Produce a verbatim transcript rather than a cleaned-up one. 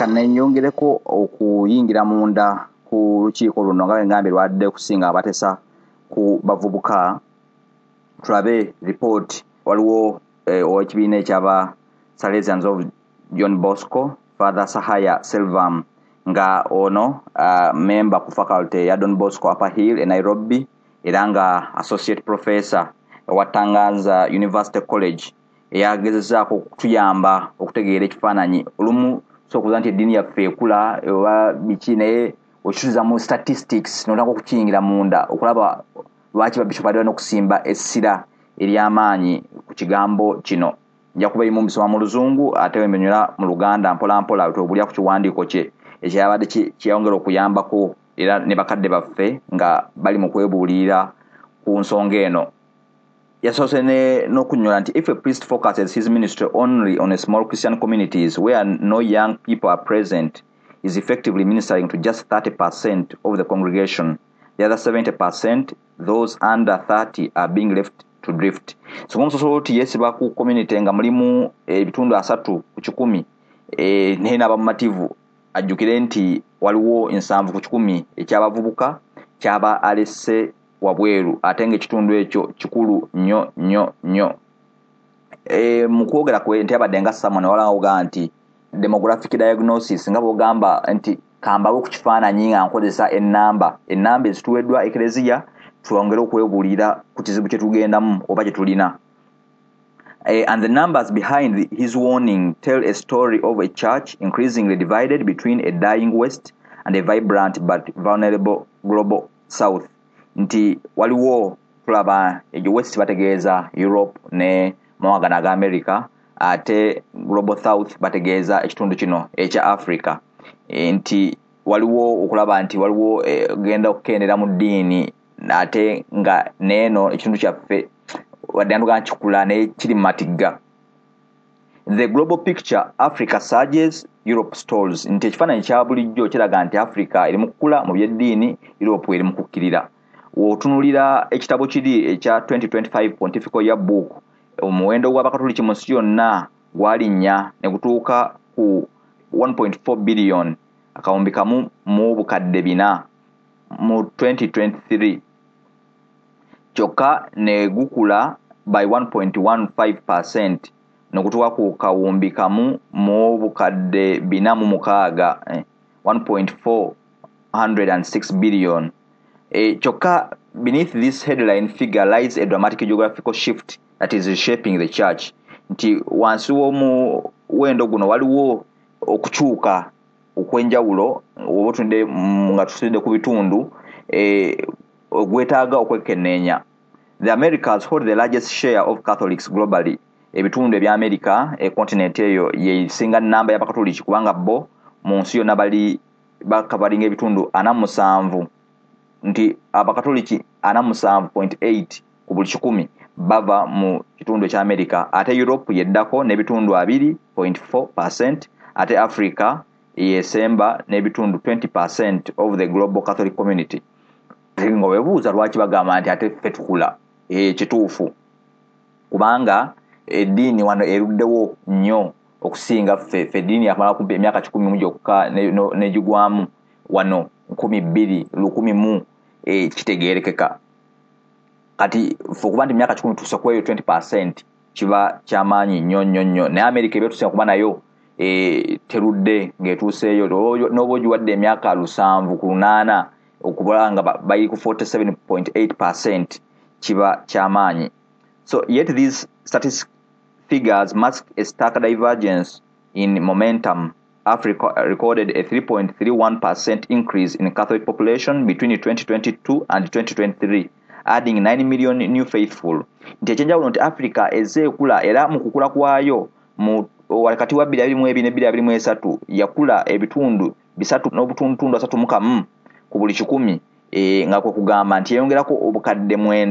kaneyongereko okuyingira munda ku lukiiko luno nga bengambye lwadde okusinga abatesa ku bavubuka. Tulabe report waliwo eh, owekibiina ekyaba Salesians of John Bosco, Father Sahaya Selvam, nga ono uh, member ku faculty ya Don Bosco Upper Hill e Nairobi, era nga associate professor wa Tangaza University College, eyagezezaako okutuyamba okutegeera ekifaananyi olumu so kuza nti eddiini yaffe ekula oba biki naye okizuza mu statistics nolako okukiyingira munda okulaba lwaki babishop balina n'okusimba essira ery'amaanyi ku kigambo kino. Nja kuba mu bisoma mu Luzungu ate wemenyola mu Luganda mpola mpola tobulya ku kiwandiiko kye ekyabadde kyeyongera okuyambako era ne bakadde baffe nga bali mu kwebuulira ku nsonga eno. Yasoose n'okunyola nti if a priest focuses his ministry only on a small Christian communities where no young people are present, is effectively ministering to just thirty percent of the congregation. The other seventy percent, those under thirty, are being left to drift. So omusosoloti yesiba ku community nga mulimu ebitundu eh, asatu ku kikumi eh, naye n'abamativu ajjukire nti waliwo ensanvu ku kikumi ekyabavubuka kyaba alesse wabweru ate nga ekitundu ekyo kikulu nnyo nnyo nnyo. E, mu kwogera kwe nti abadde nga Samuel walawoga nti demographic diagnosis nga bwogamba nti kambawo ku kifaananyi nga nkozesa ennamba ennamba ezituweddwa eklezia twongere okwebuulira ku kizibu kye tugendamu oba kye tulina. Uh, and the numbers behind his warning tell a story of a church increasingly divided between a dying West and a vibrant but vulnerable global South. Nti waliwo tulaba ejo West bategeeza Europe ne mawagana ga America ate global South bategeeza ekitundu kino ekya Africa. E, nti waliwo okulaba nti waliwo e, genda okukendera mu ddiini ate nga neeno ekitundu kyaffe wadyanduga nkikula ne kiri matigga. The global picture, Africa surges, Europe stalls. Nti ekifaananyi kya bulijjo kiraga nti Africa eri mu kukula mu byeddiini, Europe eri mu kukkirira. Wotunulira ekitabo kiri ekya twenty twenty-five Pontifical Yearbook, omuwendo gw'abakatoliki mu nsi yonna gwalinnya ne gutuuka ku one point four billion akawumbi kamu mu bukadde bina mu twenty twenty-three. Kyokka ne gukula by one point one five percent nokutuuka ku kawumbi kamu mu bukadde bina mu mukaaga eh, one point four oh six billion. E, kyokka beneath this headline figure lies a dramatic geographical shift that is reshaping the church. Nti wansi w'omu wendo guno waliwo okukyuka okwenjawulo obutunde nga tusinde ku bitundu e, ogwetaaga okwekenneenya. The Americas hold the largest share of Catholics globally. Ebitundu ebya America e continent eyo yesinga namba y'abakatoliki kubanga bo mu nsi yonna bali bakabalinga ebitundu ana mu musanvu. Nti abakatoliki ana mu musanvu point eight ku buli kikumi bava mu kitundu ekya America, ate Europe yeddako n'ebitundu abiri point four percent, ate Africa yesemba n'ebitundu twenty percent of the global Catholic community. Ngo webuuza lwaki bagamba nti ate ffe tukula e kituufu kubanga eddiini wano eruddewo nnyo okusinga ffe. Ffe eddiini yakamala kumpi emyaka kikumi mu gyokka n'egigwamu wano nkumi bbiri lukumi mu e, kitegeerekeka. Kati ffe okuba nti emyaka kikumi tuuse ku eyo twenty percent kiba kyamaanyi nnyo nnyo nnyo. Naye America ebyo tusinga kuba nayo e, terudde ng'etuuseeyo n'oba ogiwadde emyaka lusanvu ku lunaana okubala nga bali ku forty-seven point eight percent kiba kyamaanyi. So yet these statistic figures mask a stark divergence in momentum. Africa recorded a three point three one percent increase in Catholic population between twenty twenty-two and twenty twenty-three, adding nine million new faithful. Nti ekyenjawulo nti Africa eze ekula era mu kukula kwayo mu wakati wa bbiri abiri mu ebiri ne bbiri abiri mu esatu yakula ebitundu bisatu n'obutundutundu asatu mu kamu ku buli kikumi e, nga kwe kugamba nti yeyongerako obukadde mwenda